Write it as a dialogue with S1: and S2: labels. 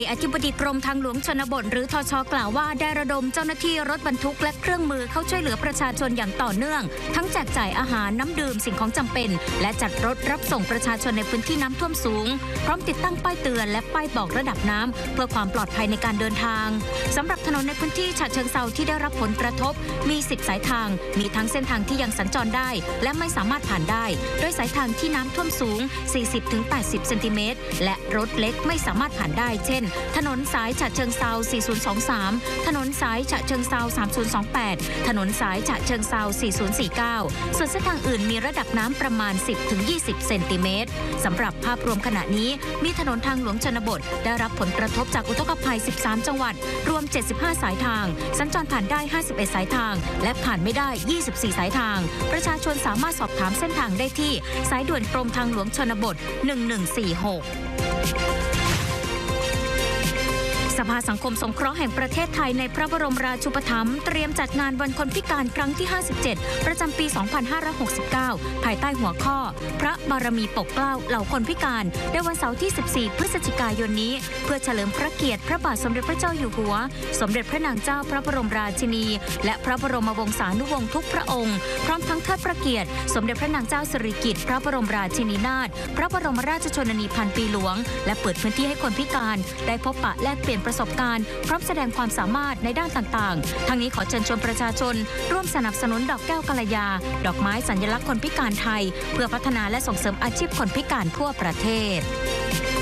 S1: อธิบดีกรมทางหลวงชนบทหรือทช.กล่าวว่าได้ระดมเจ้าหน้าที่รถบรรทุกและเครื่องมือเข้าช่วยเหลือประชาชนอย่างต่อเนื่องทั้งแจกจ่ายอาหารน้ำดื่มสิ่งของจำเป็นและจัดรถรับส่งประชาชนในพื้นที่น้ำท่วมสูงพร้อมติดตั้งป้ายเตือนและป้ายบอกระดับน้ำเพื่อความปลอดภัยในการเดินทางสำหรับถนนในพื้นที่ฉะเชิงเทราที่ได้รับผลกระทบมี10สายทางมีทั้งเส้นทางที่ยังสัญจรได้และไม่สามารถผ่านได้โดยสายทางที่น้ำท่วมสูง 40-80 เซนติเมตรและรถเล็กไม่สามารถผ่านได้เช่นถนนสายฉะเชิงเทรา4023ถนนสายฉะเชิงเทรา3028ถนนสายฉะเชิงเทรา4049ส่วนเส้นทางอื่นมีระดับน้ำประมาณ 10-20 เซนติเมตรสำหรับภาพรวมขณะนี้มีถนนทางหลวงชนบทได้รับผลกระทบจากอุทกภัย13จังหวัดรวม75สายทางสัญจรผ่านได้51สายทางและผ่านไม่ได้24สายทางประชาชนสามารถสอบถามเส้นทางได้ที่สายด่วนกรมทางหลวงชนบท1146สภาสังคมสงเคราะห์แห่งประเทศไทยในพระบรมราชูปถัมภ์เตรียมจัดงานวันคนพิการครั้งที่57ประจำปี2569ภายใต้หัวข้อพระบารมีปกเกล้าเหล่าคนพิการในวันเสาร์ที่14พฤศจิกายนนี้เพื่อเฉลิมพระเกียรติพระบาทสมเด็จพระเจ้าอยู่หัวสมเด็จพระนางเจ้าพระบรมราชินีและพระบรมวงศานุวงศ์ทุกพระองค์พร้อมทั้งเทิดพระเกียรติสมเด็จพระนางเจ้าสิริกิติ์พระบรมราชินีนาถพระบรมราชชนนีพันปีหลวงและเปิดพื้นที่ให้คนพิการได้พบปะแลกเปลี่ยนประสบการณ์พร้อมแสดงความสามารถในด้านต่างๆทั้งนี้ขอเชิญชวนประชาชนร่วมสนับสนุนดอกแก้วกัลยาดอกไม้สัญลักษณ์คนพิการไทยเพื่อพัฒนาและส่งเสริมอาชีพคนพิการทั่วประเทศ